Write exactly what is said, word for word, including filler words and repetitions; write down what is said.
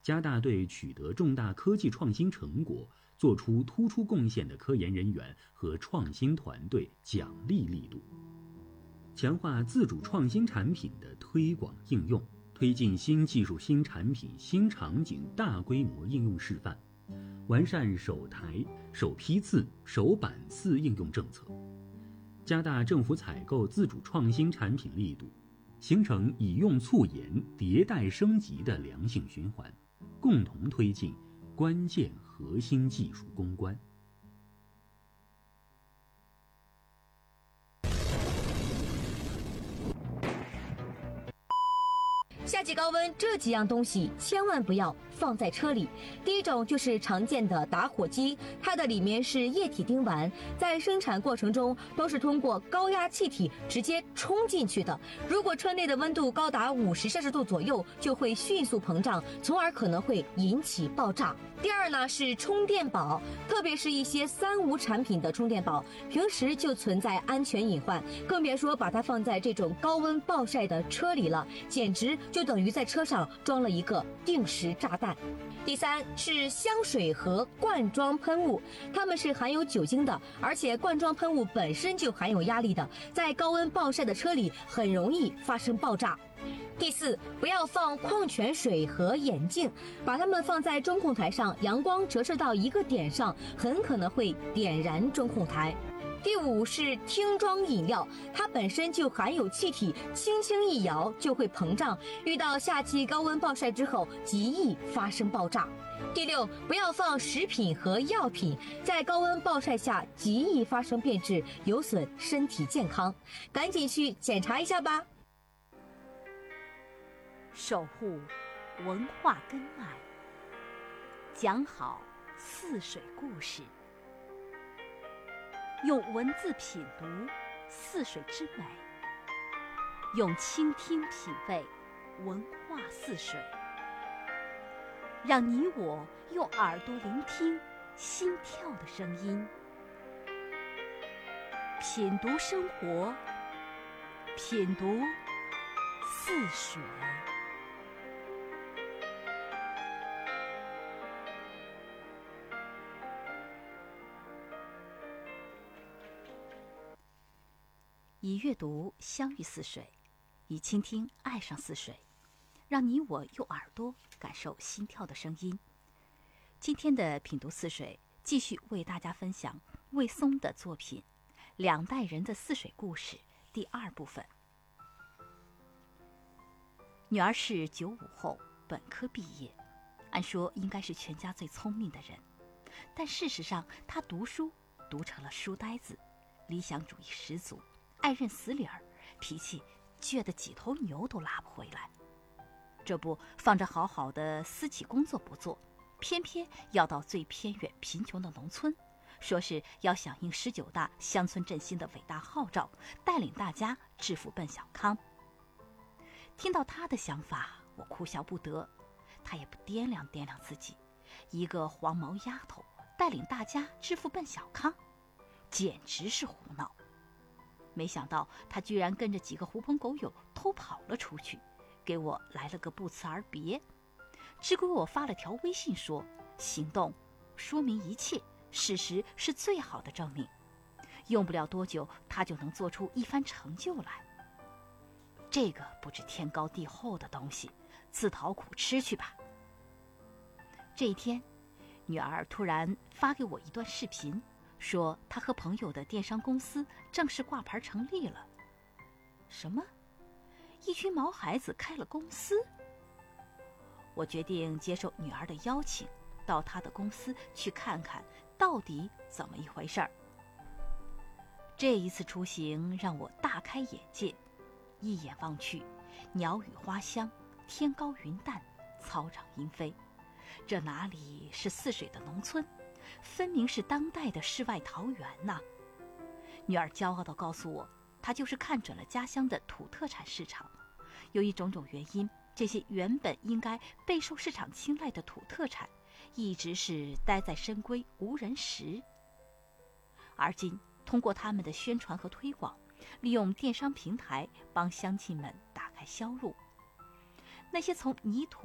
加大对取得重大科技创新成果、做出突出贡献的科研人员和创新团队奖励力度，强化自主创新产品的推广应用，推进新技术、新产品、新场景大规模应用示范，完善首台、首批次、首版次应用政策，加大政府采购自主创新产品力度，形成以用促研、迭代升级的良性循环，共同推进关键核心技术攻关。 夏季高温这几样东西千万不要放在车里。第一种就是常见的打火机，它的里面是液体丁烷，在生产过程中都是通过高压气体直接冲进去的。如果车内的温度高达五十摄氏度左右，就会迅速膨胀，从而可能会引起爆炸。第二呢是充电宝，特别是一些三无产品的充电宝，平时就存在安全隐患，更别说把它放在这种高温暴晒的车里了，简直就等于在车上装了一个定时炸弹。第三是香水和罐装喷雾，它们是含有酒精的，而且罐装喷雾本身就含有压力的，在高温暴晒的车里很容易发生爆炸。第四，不要放矿泉水和眼镜，把它们放在中控台上，阳光折射到一个点上，很可能会点燃中控台。第五是听装饮料，它本身就含有气体，轻轻一摇就会膨胀，遇到夏季高温暴晒之后极易发生爆炸。第六，不要放食品和药品，在高温暴晒下极易发生变质，有损身体健康，赶紧去检查一下吧。 守护文化根脉，讲好似水故事，用文字品读似水之美，用倾听品味文化似水，让你我用耳朵聆听心跳的声音，品读生活，品读似水。以阅读相遇似水，以倾听爱上似水，让你我用耳朵感受心跳的声音。今天的品读似水继续为大家分享魏松的作品《两代人的似水故事》第二部分。女儿是九五后本科毕业，按说应该是全家最聪明的人，但事实上她读书读成了书呆子，理想主义十足，爱认死理儿，脾气倔得几头牛都拉不回来。这不放着好好的私企工作不做，偏偏要到最偏远贫穷的农村，说是要响应十九大乡村振兴的伟大号召，带领大家致富奔小康。听到他的想法，我哭笑不得。他也不掂量掂量自己，一个黄毛丫头带领大家致富奔小康，简直是胡闹。没想到他居然跟着几个狐朋狗友偷跑了出去，给我来了个不辞而别，只给我发了条微信说，行动说明一切，事实是最好的证明，用不了多久他就能做出一番成就来。这个不知天高地厚的东西，自讨苦吃去吧。这一天，女儿突然发给我一段视频，说她和朋友的电商公司正式挂牌成立了。什么？一群毛孩子开了公司？我决定接受女儿的邀请，到她的公司去看看到底怎么一回事儿。这一次出行让我大开眼界，一眼望去，鸟语花香，天高云淡，草长莺飞。这哪里是似水的农村，分明是当代的世外桃源呐！女儿骄傲地告诉我，她就是看准了家乡的土特产市场，由于种种原因，这些原本应该备受市场青睐的土特产，一直是待在深闺无人识。而今通过他们的宣传和推广，利用电商平台帮乡亲们打开销路，那些从泥土